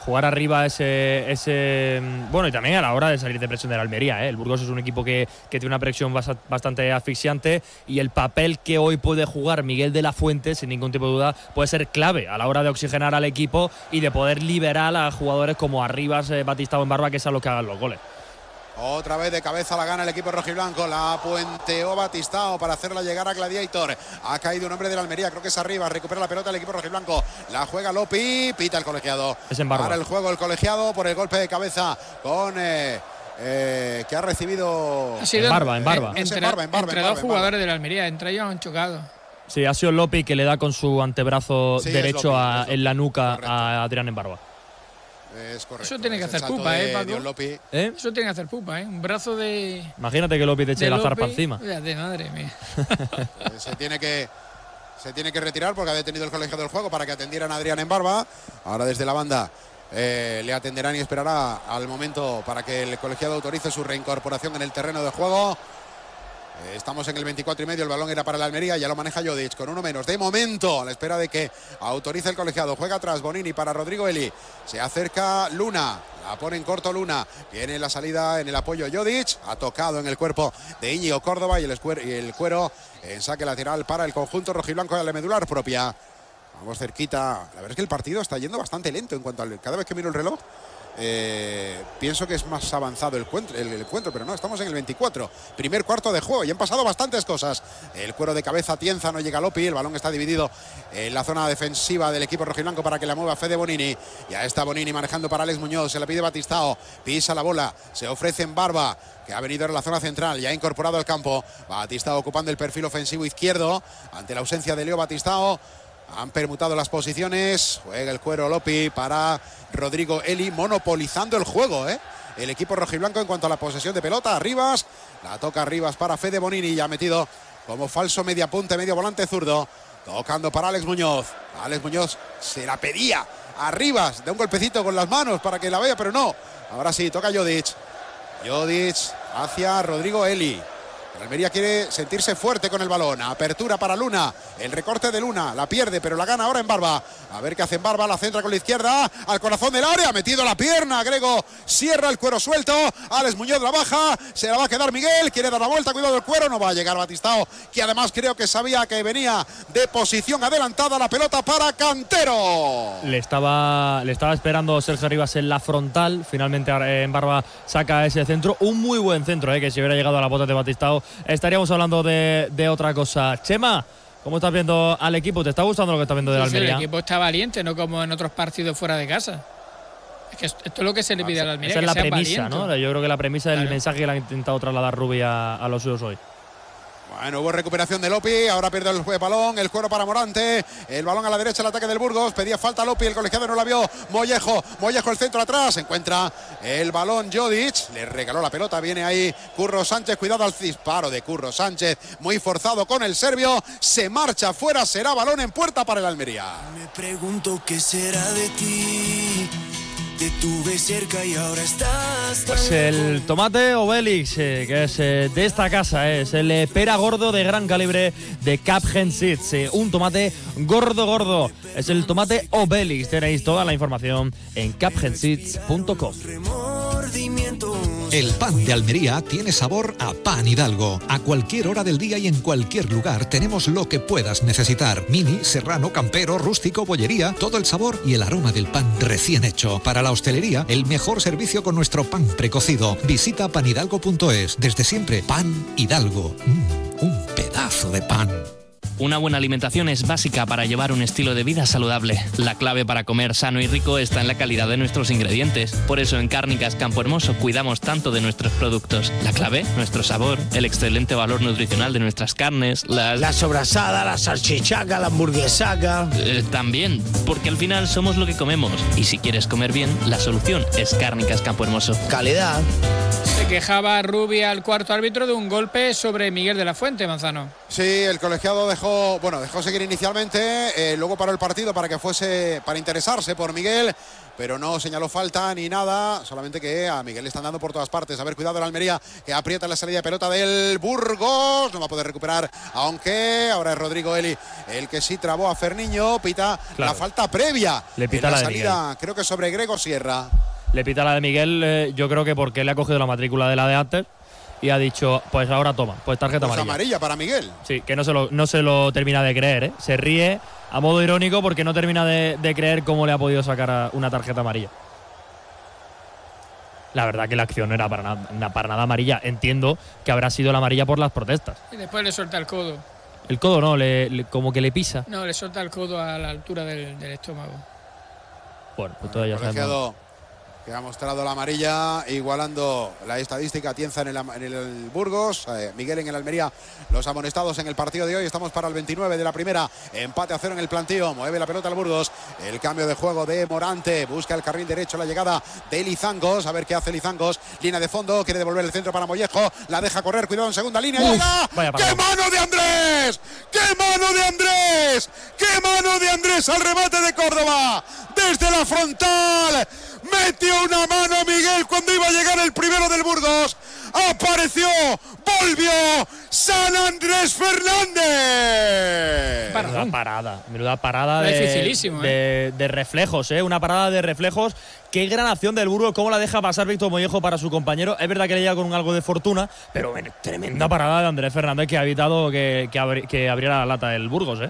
jugar arriba ese bueno, y también a la hora de salir de presión de la Almería, El Burgos es un equipo que tiene una presión bastante asfixiante, y el papel que hoy puede jugar Miguel de la Fuente, sin ningún tipo de duda, puede ser clave a la hora de oxigenar al equipo y de poder liberar a jugadores como Arribas, Batistao, en Barba, que es a los que hagan los goles. Otra vez de cabeza la gana el equipo rojiblanco. La puenteó Batistao para hacerla llegar a Gladiator. Ha caído un hombre de la Almería, creo que es Arribas. Recupera la pelota el equipo rojiblanco. La juega Lopi. Pita el colegiado. Es en Barba. Para el juego el colegiado por el golpe de cabeza con que ha recibido. Ha sido en Barba. Entre dos jugadores de la Almería. Entre ellos han chocado. Sí, ha sido Lopi que le da con su antebrazo derecho Lopi, en la nuca, correcto, a Adrián en Barba. Es correcto. Eso tiene que hacer pupa, Paco. Lopi. Eso tiene que hacer pupa, Un brazo de. Imagínate que Lopi te eche la zarpa encima. De madre mía. Se tiene que retirar porque ha detenido el colegiado del juego para que atendieran a Adrián en Barba. Ahora desde la banda le atenderán y esperará al momento para que el colegiado autorice su reincorporación en el terreno de juego. Estamos en el 24,5, el balón era para la Almería, ya lo maneja Jodic con uno menos. De momento, a la espera de que autorice el colegiado, juega atrás Bonini para Rodrigo Eli. Se acerca Luna, la pone en corto Luna. Viene la salida en el apoyo Jodic, ha tocado en el cuerpo de Íñigo Córdoba y el cuero en saque lateral para el conjunto rojiblanco de la medular propia. Vamos cerquita. La verdad es que el partido está yendo bastante lento en cuanto cada vez que miro el reloj. Pienso que es más avanzado el encuentro, pero no, estamos en el 24, primer cuarto de juego y han pasado bastantes cosas. El cuero de cabeza tienza, no llega Lopi, el balón está dividido en la zona defensiva del equipo rojiblanco para que la mueva Fede Bonini. Ya está Bonini manejando para Alex Muñoz, se la pide Batistao, pisa la bola, se ofrece en Barba, que ha venido en la zona central, ya ha incorporado al campo. Batistao ocupando el perfil ofensivo izquierdo ante la ausencia de Leo Batistao. Han permutado las posiciones. Juega el cuero Lopi para Rodrigo Eli, monopolizando el juego, el equipo rojiblanco en cuanto a la posesión de pelota. Arribas, la toca Arribas para Fede Bonini, ya metido como falso mediapunta, medio volante zurdo. Tocando para Alex Muñoz. Alex Muñoz se la pedía a Arribas, de un golpecito con las manos para que la vea, pero no. Ahora sí, toca Jodic. Jodic hacia Rodrigo Eli. El Almería quiere sentirse fuerte con el balón. Apertura para Luna. El recorte de Luna. La pierde, pero la gana ahora en Barba. A ver qué hace en Barba. La centra con la izquierda. Al corazón del área. Ha metido la pierna. Grego cierra el cuero suelto. Alex Muñoz la baja. Se la va a quedar Miguel. Quiere dar la vuelta. Cuidado del cuero. No va a llegar Batistao, que además creo que sabía que venía de posición adelantada. La pelota para Cantero. Le estaba esperando Sergio Arribas en la frontal. Finalmente en Barba saca ese centro. Un muy buen centro, que si hubiera llegado a la bota de Batistao estaríamos hablando de otra cosa. Chema, ¿cómo estás viendo al equipo? ¿Te está gustando lo que estás viendo de la Almería? Sí, el equipo está valiente, no como en otros partidos fuera de casa. Es que esto es lo que se le pide a la Almería. Esa es la premisa, valiente, ¿no? Yo creo que la premisa es el mensaje que le ha intentado trasladar Rubi a los suyos hoy. Bueno, hubo recuperación de Lopi, ahora pierde el balón, el cuero para Morante, el balón a la derecha, el ataque del Burgos, pedía falta Lopi, el colegiado no la vio, Mollejo el centro atrás, encuentra el balón Jodic, le regaló la pelota, viene ahí Curro Sánchez, cuidado al disparo de Curro Sánchez, muy forzado con el serbio, se marcha fuera, será balón en puerta para el Almería. Me pregunto qué será de ti. Te tuve cerca y ahora estás. Pues el tomate Obelix, que es de esta casa, es el pera gordo de gran calibre de Capgen Seeds. Un tomate gordo. Es el tomate Obelix. Tenéis toda la información en capgenseeds.com. El pan de Almería tiene sabor a pan Hidalgo. A cualquier hora del día y en cualquier lugar tenemos lo que puedas necesitar. Mini, serrano, campero, rústico, bollería, todo el sabor y el aroma del pan recién hecho. Para la hostelería, el mejor servicio con nuestro pan precocido. Visita panhidalgo.es. Desde siempre, Pan Hidalgo. Un pedazo de pan. Una buena alimentación es básica para llevar un estilo de vida saludable. La clave para comer sano y rico está en la calidad de nuestros ingredientes. Por eso en Cárnicas Campo Hermoso cuidamos tanto de nuestros productos. La clave, nuestro sabor, el excelente valor nutricional de nuestras carnes, la sobrasada, la salchichaca, la hamburguesaca. También, porque al final somos lo que comemos. Y si quieres comer bien, la solución es Cárnicas Campo Hermoso. Calidad. quejaba Rubia al cuarto árbitro de un golpe sobre Miguel de la Fuente, Manzano. Sí, el colegiado dejó seguir inicialmente, luego paró el partido para que fuese, para interesarse por Miguel, pero no señaló falta ni nada, solamente que a Miguel le están dando por todas partes. A ver, cuidado el Almería, que aprieta la salida de pelota del Burgos, no va a poder recuperar, aunque ahora es Rodrigo Eli el que sí trabó a Ferniño, pita la falta previa. Le pita en la la salida, Miguel. creo que sobre Grego Sierra. Le pita la de Miguel, yo creo que porque le ha cogido la matrícula de la de antes y ha dicho, pues ahora toma, pues tarjeta amarilla para Miguel. Sí, que no se lo termina de creer, ¿eh? Se ríe a modo irónico porque no termina de creer cómo le ha podido sacar una tarjeta amarilla. La verdad que la acción no era para nada amarilla. Entiendo que habrá sido la amarilla por las protestas. Y después le suelta el codo. El codo no, como que le pisa. No, le suelta el codo a la altura del estómago. Bueno, pues todavía el colegiado que ha mostrado la amarilla, igualando la estadística. Tienza en el Burgos, Miguel en el Almería, los amonestados en el partido de hoy. Estamos para el 29 de la primera, empate a 0 en el plantío. Mueve la pelota al Burgos, el cambio de juego de Morante, busca el carril derecho, la llegada de Lizangos, a ver qué hace Lizangos, línea de fondo, quiere devolver el centro para Mollejo, la deja correr, cuidado en segunda línea. ¡Llega! ¡Qué mano de Andrés! ¡Qué mano de Andrés! ¡Qué mano de Andrés al remate de Córdoba! Desde la frontal metió una mano Miguel cuando iba a llegar el primero del Burgos. Apareció, volvió San Andrés Fernández. Menuda parada de reflejos, una parada de reflejos. Qué gran acción del Burgos, cómo la deja pasar Víctor Mollejo para su compañero. Es verdad que le llega con algo de fortuna, pero tremenda parada de Andrés Fernández que ha evitado que abriera la lata del Burgos.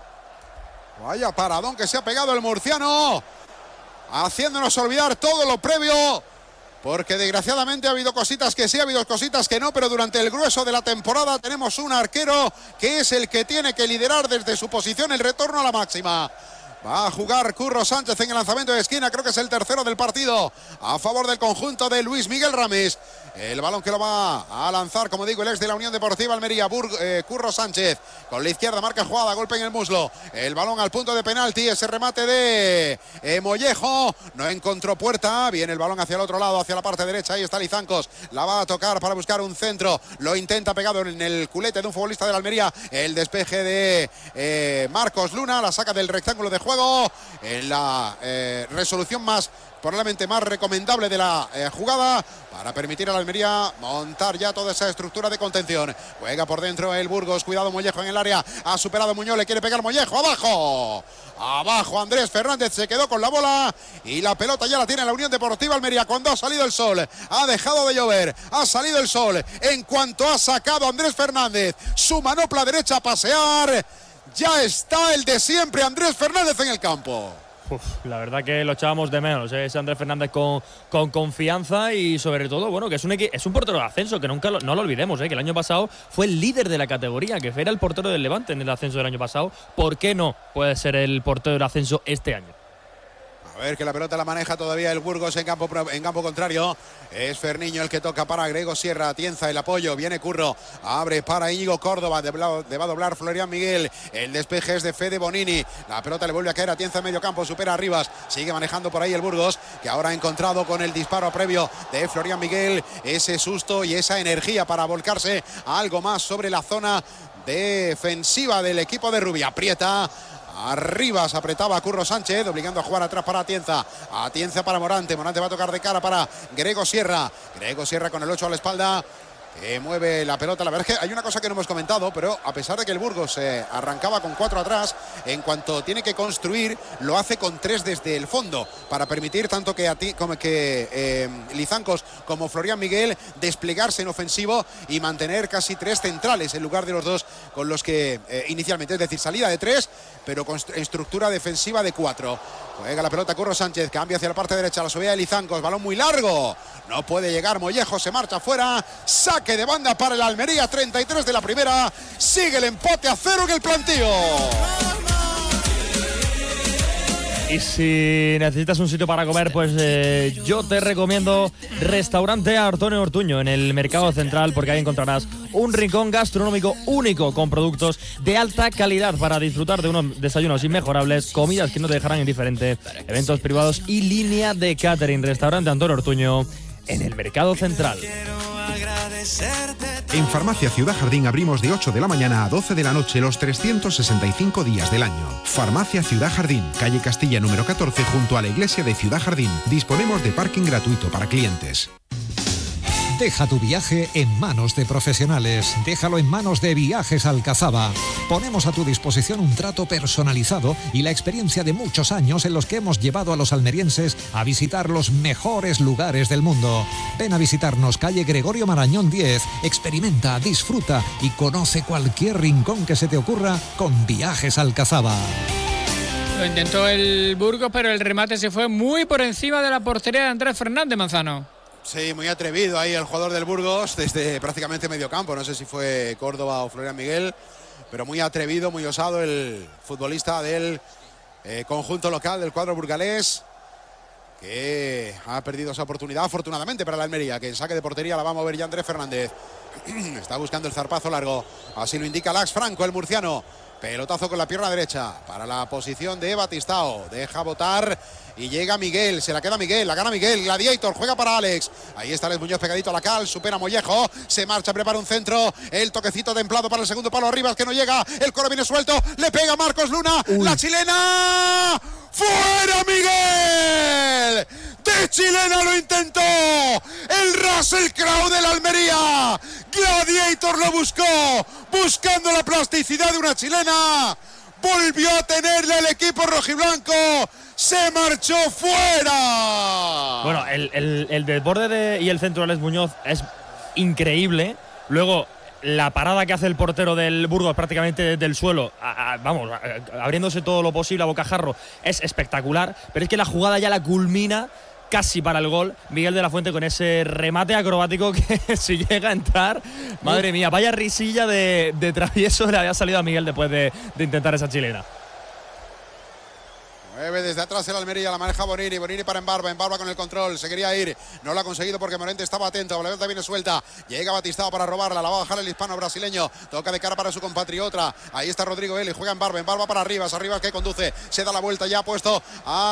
Vaya paradón que se ha pegado el murciano, haciéndonos olvidar todo lo previo, porque desgraciadamente ha habido cositas que sí, ha habido cositas que no, pero durante el grueso de la temporada tenemos un arquero que es el que tiene que liderar desde su posición el retorno a la máxima. Va a jugar Curro Sánchez en el lanzamiento de esquina, creo que es el tercero del partido, a favor del conjunto de Luis Miguel Ramis. El balón que lo va a lanzar, como digo, el ex de la Unión Deportiva Almería, Curro Sánchez, con la izquierda, marca jugada, golpe en el muslo. El balón al punto de penalti, ese remate de Mollejo, no encontró puerta, viene el balón hacia el otro lado, hacia la parte derecha, ahí está Lizancos, la va a tocar para buscar un centro, lo intenta pegado en el culete de un futbolista de la Almería, el despeje de Marcos Luna, la saca del rectángulo de juego, en la resolución probablemente más recomendable de la jugada, para permitir a la Almería montar ya toda esa estructura de contención. Juega por dentro el Burgos, cuidado Mollejo en el área, ha superado Muñoz, le quiere pegar Mollejo, abajo Andrés Fernández se quedó con la bola y la pelota ya la tiene la Unión Deportiva Almería. Cuando ha salido el sol, ha dejado de llover, ha salido el sol, en cuanto ha sacado Andrés Fernández su manopla derecha a pasear, ya está el de siempre, Andrés Fernández en el campo. La verdad que lo echábamos de menos, ese Andrés Fernández con confianza y sobre todo, bueno, que es un portero de ascenso, que no lo olvidemos, que el año pasado fue el líder de la categoría, que era el portero del Levante en el ascenso del año pasado. ¿Por qué no puede ser el portero del ascenso este año? A ver, que la pelota la maneja todavía el Burgos en campo contrario. Es Ferniño el que toca para Grego Sierra. Tienza el apoyo, viene Curro, abre para Íñigo Córdoba, le va a doblar Florian Miguel. El despeje es de Fede Bonini. La pelota le vuelve a caer a Tienza en medio campo, supera a Rivas. Sigue manejando por ahí el Burgos, que ahora ha encontrado con el disparo previo de Florian Miguel ese susto y esa energía para volcarse a algo más sobre la zona defensiva del equipo de Rubia. Aprieta. Arriba se apretaba a Curro Sánchez, obligando a jugar atrás para Atienza. Atienza para Morante. Morante va a tocar de cara para Grego Sierra. Grego Sierra con el 8 a la espalda. Mueve la pelota. La verdad es que hay una cosa que no hemos comentado, pero a pesar de que el Burgos arrancaba con 4 atrás, en cuanto tiene que construir, lo hace con 3 desde el fondo, para permitir tanto que Lizancos como Florian Miguel desplegarse en ofensivo y mantener casi 3 centrales en lugar de los 2 con los que inicialmente, es decir, salida de 3, pero con estructura defensiva de 4. Juega la pelota Curro Sánchez, cambia hacia la parte derecha, la subida de Lizancos, balón muy largo, no puede llegar Mollejo, se marcha fuera, saque de banda para el Almería, 33 de la primera, sigue el empate a 0 en el plantío. Y si necesitas un sitio para comer, pues yo te recomiendo Restaurante Antonio Ortuño en el Mercado Central, porque ahí encontrarás un rincón gastronómico único con productos de alta calidad para disfrutar de unos desayunos inmejorables, comidas que no te dejarán indiferente, eventos privados y línea de catering. Restaurante Antonio Ortuño en el Mercado Central. En Farmacia Ciudad Jardín abrimos de 8 de la mañana a 12 de la noche los 365 días del año. Farmacia Ciudad Jardín, calle Castilla número 14 junto a la iglesia de Ciudad Jardín. Disponemos de parking gratuito para clientes. Deja tu viaje en manos de profesionales. Déjalo en manos de Viajes Alcazaba. Ponemos a tu disposición un trato personalizado y la experiencia de muchos años en los que hemos llevado a los almerienses a visitar los mejores lugares del mundo. Ven a visitarnos calle Gregorio Marañón 10. Experimenta, disfruta y conoce cualquier rincón que se te ocurra con Viajes Alcazaba. Lo intentó el Burgos, pero el remate se fue muy por encima de la portería de Andrés Fernández Manzano. Sí, muy atrevido ahí el jugador del Burgos desde prácticamente medio campo. No sé si fue Córdoba o Florian Miguel, pero muy atrevido, muy osado el futbolista del conjunto local del cuadro burgalés, que ha perdido esa oportunidad afortunadamente para la Almería, que en saque de portería la va a mover ya Andrés Fernández. Está buscando el zarpazo largo, así lo indica Lax Franco, el murciano. Pelotazo con la pierna derecha para la posición de Batistao. Deja botar y llega Miguel. Se la queda Miguel, la gana Miguel. Gladiator juega para Alex. Ahí está Alex Muñoz pegadito a la cal. Supera Mollejo. Se marcha, prepara un centro. El toquecito templado para el segundo palo. Arriba, que no llega. El coro viene suelto. Le pega Marcos Luna. La chilena. ¡Fuera Miguel! De chilena lo intentó el Russell Crowe de la Almería. Gladiator lo buscó, buscando la plasticidad de una chilena. Volvió a tenerle el equipo rojiblanco. Se marchó fuera. Bueno, el desborde y el centro de Alex Muñoz es increíble. Luego, la parada que hace el portero del Burgos prácticamente desde el suelo, abriéndose todo lo posible a bocajarro, es espectacular. Pero es que la jugada ya la culmina casi para el gol Miguel de la Fuente con ese remate acrobático que si llega a entrar, madre mía, vaya risilla de travieso le había salido a Miguel después de intentar esa chilena. Mueve desde atrás el Almería, la maneja Bonini. Bonini para Embarba con el control. Se quería ir, no lo ha conseguido porque Morente estaba atento. La pelota viene suelta. Llega Batistao para robarla. La va a bajar el hispano brasileño. Toca de cara para su compatriota. Ahí está Rodrigo Eli. Juega Embarba para Arribas. Arribas que conduce. Se da la vuelta ya, ha puesto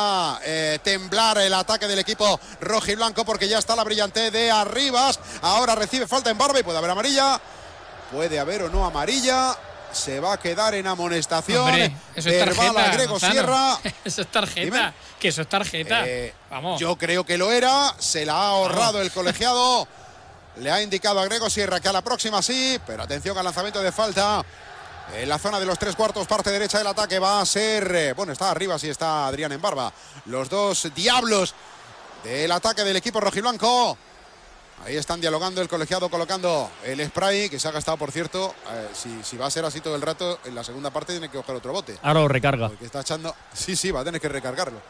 a temblar el ataque del equipo rojiblanco porque ya está la brillante de Arribas. Ahora recibe falta Embarba y puede haber amarilla. Puede haber o no amarilla. Se va a quedar en amonestación. Hombre, eso es tarjeta, Grego Manzano. Sierra. Eso es tarjeta. Dime. Que eso es tarjeta. Vamos. Yo creo que lo era. Se la ha ahorrado el colegiado. Le ha indicado a Grego Sierra que a la próxima sí. Pero atención al lanzamiento de falta. En la zona de los 3/4, parte derecha del ataque va a ser... bueno, está arriba, sí está Adrián Embarba. Los dos diablos del ataque del equipo rojiblanco. Ahí están dialogando el colegiado, colocando el spray, que se ha gastado, por cierto. Si va a ser así todo el rato, en la segunda parte tiene que coger otro bote. Ahora lo recarga. Porque está echando... Sí, va a tener que recargarlo.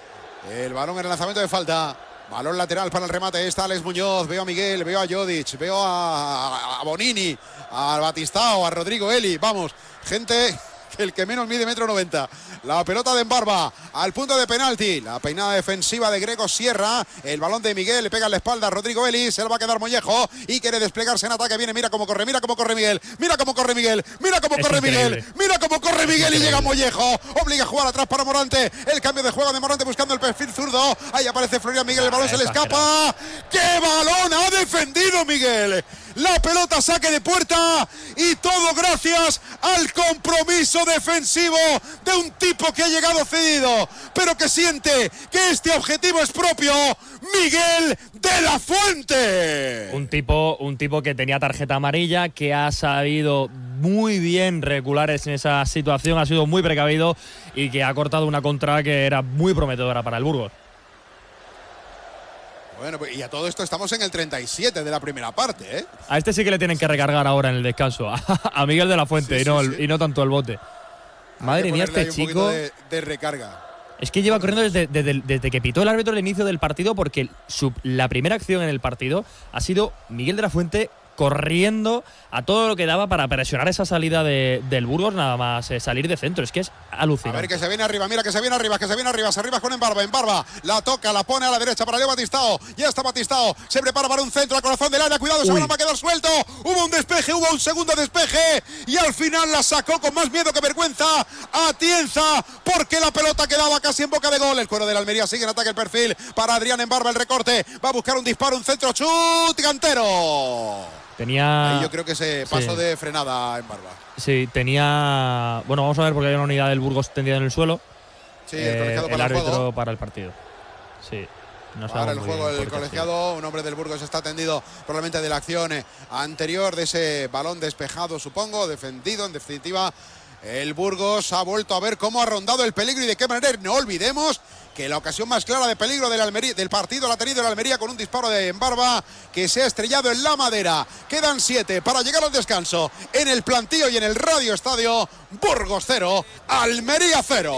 El balón en el lanzamiento de falta. Balón lateral para el remate. Ahí está Alex Muñoz. Veo a Miguel, veo a Jodic, veo a Bonini, a Batistao, a Rodrigo Eli. Vamos, gente... El que menos mide 1,90 m. La pelota de Embarba al punto de penalti. La peinada defensiva de Grego Sierra. El balón de Miguel le pega en la espalda a Rodrigo Eli. Se le va a quedar Mollejo y quiere desplegarse en ataque. Viene, mira cómo corre Miguel. Mira cómo corre Miguel. Mira cómo corre Miguel. Mira cómo corre Miguel y llega Mollejo. Obliga a jugar atrás para Morante. El cambio de juego de Morante buscando el perfil zurdo. Ahí aparece Florian Miguel. El balón se le escapa. ¡Qué balón ha defendido Miguel! La pelota saque de puerta y todo gracias al compromiso defensivo de un tipo que ha llegado cedido, pero que siente que este objetivo es propio, Miguel de la Fuente. Un tipo que tenía tarjeta amarilla, que ha sabido muy bien recular en esa situación, ha sido muy precavido y que ha cortado una contra que era muy prometedora para el Burgos. Bueno, y a todo esto estamos en el 37 de la primera parte, ¿eh? A este sí que le tienen que recargar ahora en el descanso, a Miguel de la Fuente, sí, y no tanto el bote. Madre mía, este chico de recarga. Es que lleva corriendo desde que pitó el árbitro al inicio del partido, porque la primera acción en el partido ha sido Miguel de la Fuente corriendo a todo lo que daba para presionar esa salida del Burgos, nada más salir de centro. Es que es alucinante. A ver, que se viene arriba, mira que se viene arriba, se arriba con Embarba, la toca, la pone a la derecha para Leo Batistao, ya está Batistao, se prepara para un centro al corazón del área, cuidado, ese balón va a quedar suelto, hubo un despeje, hubo un segundo despeje y al final la sacó con más miedo que vergüenza Atienza, porque la pelota quedaba casi en boca de gol. El cuero de la Almería sigue en ataque, el perfil para Adrián Embarba, el recorte, va a buscar un disparo, un centro, chut, Cantero. Tenía. Ahí yo creo que ese paso de frenada en Barba. Sí, tenía. Bueno, vamos a ver porque hay una unidad del Burgos tendida en el suelo. Sí, el colegiado para el el árbitro juego. para el partido. Sí. No para el juego el colegiado, un hombre del Burgos está atendido probablemente de la acción anterior, de ese balón despejado, supongo, defendido. En definitiva, el Burgos ha vuelto a ver cómo ha rondado el peligro y de qué manera. No olvidemos que la ocasión más clara de peligro del partido la ha tenido el Almería con un disparo de Embarba que se ha estrellado en la madera. Quedan 7 para llegar al descanso en el plantío y en el Radio Estadio. Burgos 0, Almería 0.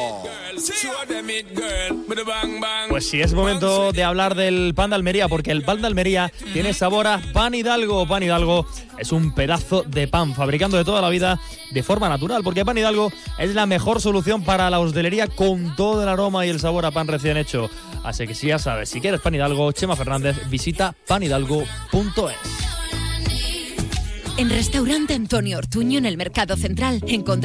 Pues sí, es momento de hablar del pan de Almería, porque el pan de Almería tiene sabor a Pan Hidalgo. Pan Hidalgo es un pedazo de pan fabricando de toda la vida de forma natural, porque Pan Hidalgo es la mejor solución para la hostelería con todo el aroma y el sabor a pan recién hecho. Así que si ya sabes, si quieres Pan Hidalgo, Chema Fernández, visita panhidalgo.es. En Restaurante Antonio Ortuño, en el Mercado Central,